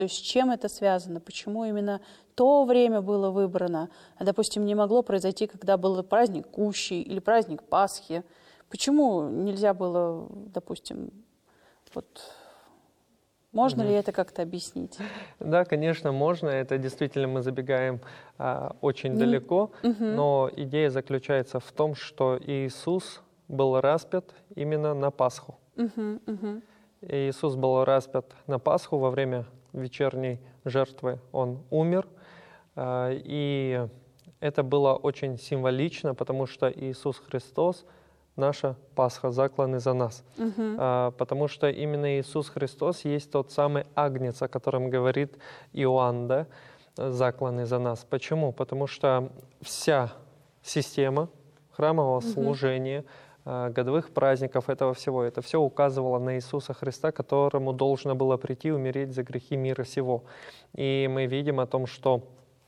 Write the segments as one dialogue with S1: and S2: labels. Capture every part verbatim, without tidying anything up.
S1: То есть с чем это связано? Почему именно то время было выбрано? А, допустим, не могло произойти, когда был праздник Кущи или праздник Пасхи. Почему нельзя было, допустим, вот... Можно mm-hmm. ли это как-то объяснить?
S2: Да, конечно, можно. Это действительно мы забегаем а, очень mm-hmm. далеко. Mm-hmm. Но идея заключается в том, что Иисус был распят именно на Пасху. Mm-hmm. Mm-hmm. Иисус был распят на Пасху во время вечерней жертвы. Он умер. А, и это было очень символично, потому что Иисус Христос наша Пасха, закланный за нас. Uh-huh. А, потому что именно Иисус Христос есть тот самый агнец, о котором говорит Иоанн, да, закланный за нас. Почему? Потому что вся система храмового uh-huh. служения, а, годовых праздников, этого всего, это все указывало на Иисуса Христа, которому должно было прийти умереть за грехи мира сего. И мы видим о том, что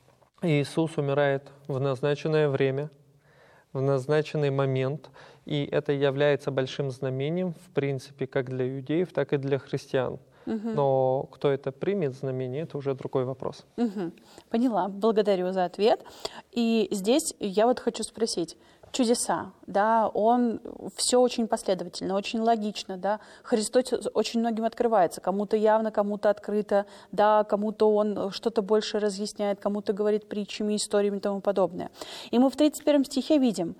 S2: Иисус умирает в назначенное время, в назначенный момент, и это является большим знамением, в принципе, как для иудеев, так и для христиан. Угу. Но кто это примет, знамение, это уже другой вопрос.
S1: Угу. Поняла, благодарю за ответ. И здесь я вот хочу спросить, чудеса, да, он все очень последовательно, очень логично, да, Христос очень многим открывается, кому-то явно, кому-то открыто, да, кому-то он что-то больше разъясняет, кому-то говорит притчами, историями и тому подобное. И мы в тридцать первом стихе видим,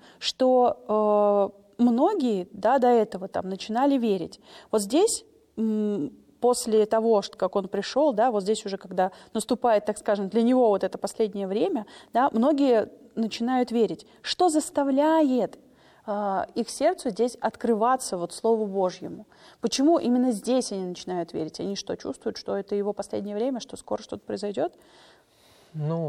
S1: что э, многие, да, до этого там начинали верить. Вот здесь м- после того, что, как он пришел, да, вот здесь уже, когда наступает, так скажем, для него вот это последнее время, да, многие начинают верить. Что заставляет э, их сердцу здесь открываться вот Слову Божьему? Почему именно здесь они начинают верить? Они что, чувствуют, что это его последнее время, что скоро что-то произойдет?
S2: Ну,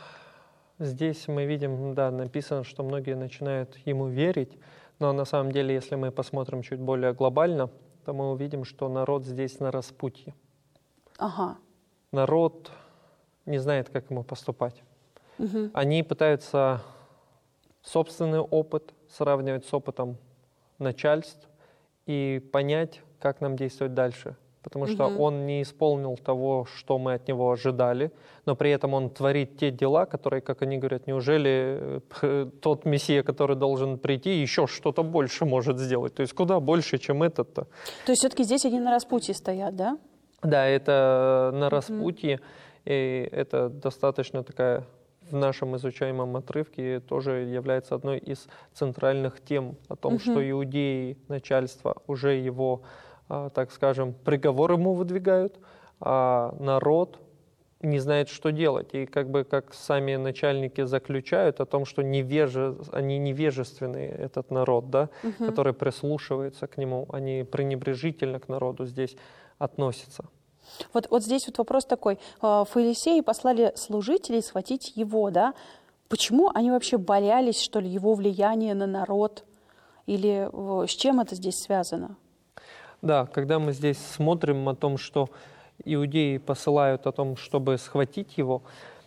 S2: здесь мы видим, да, написано, что многие начинают ему верить, но на самом деле, если мы посмотрим чуть более глобально, то мы увидим, что народ здесь на распутье.
S1: Ага.
S2: Народ не знает, как ему поступать.
S1: Угу.
S2: Они пытаются собственный опыт сравнивать с опытом начальств и понять, как нам действовать дальше. Потому что угу. он не исполнил того, что мы от него ожидали, но при этом он творит те дела, которые, как они говорят, неужели тот Мессия, который должен прийти, еще что-то больше может сделать? То есть куда больше, чем этот-то?
S1: То есть все-таки здесь они на распутье стоят, да? Да,
S2: это на распутье, угу. и это достаточно такая... в нашем изучаемом отрывке тоже является одной из центральных тем о том, угу. что иудеи, начальство, уже его, так скажем, приговор ему выдвигают, а народ не знает, что делать. И как бы как сами начальники заключают о том, что невеже... они невежественные, этот народ, да, угу. который прислушивается к нему, они пренебрежительно к народу здесь относятся.
S1: Вот, вот здесь вот вопрос такой. Фарисеи послали служителей схватить его, да? Почему они вообще боялись, что ли, его влияния на народ? Или с чем это здесь связано?
S2: Да, когда мы здесь смотрим о том, что иудеи посылают о том, чтобы схватить его,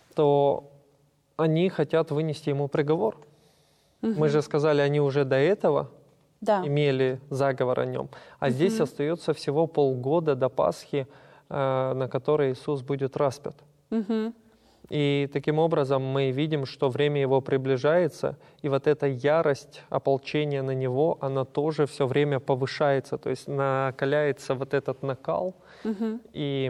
S2: то они хотят вынести ему приговор. Угу. Мы же сказали, они уже до этого да. имели заговор о нем. А угу. здесь остается всего полгода до Пасхи, на которой Иисус будет распят.
S1: Угу.
S2: И таким образом мы видим, что время его приближается, и вот эта ярость, ополчение на него, она тоже все время повышается, то есть накаляется вот этот накал, угу. и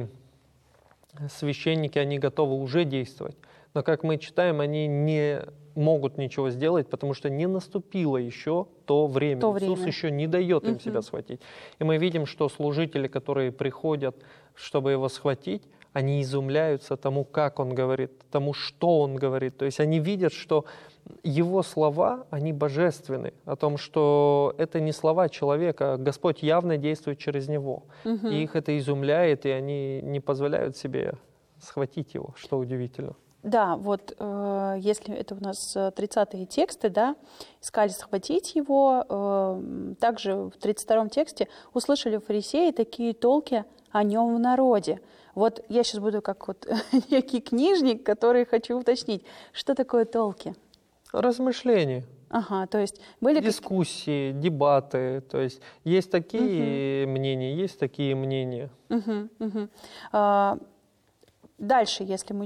S2: священники, они готовы уже действовать. Но, как мы читаем, они не могут ничего сделать, потому что не наступило еще то время.
S1: То
S2: Иисус
S1: время.
S2: еще не дает им
S1: угу.
S2: себя схватить. И мы видим, что служители, которые приходят, чтобы его схватить, они изумляются тому, как он говорит, тому, что он говорит. То есть они видят, что его слова, они божественны, о том, что это не слова человека, а Господь явно действует через него. Угу. И их это изумляет, и они не позволяют себе схватить его, что удивительно.
S1: Да, вот э, если это у нас тридцатые тексты, да, искали схватить его, э, также в тридцать втором тексте услышали фарисеи такие толки о нем в народе. Вот я сейчас буду как вот некий книжник, который хочу уточнить, что такое толки?
S2: Размышления.
S1: Ага, то есть были
S2: дискуссии, как... дебаты, то есть есть такие угу. мнения, есть такие мнения.
S1: Угу, угу. А, Дальше, если мы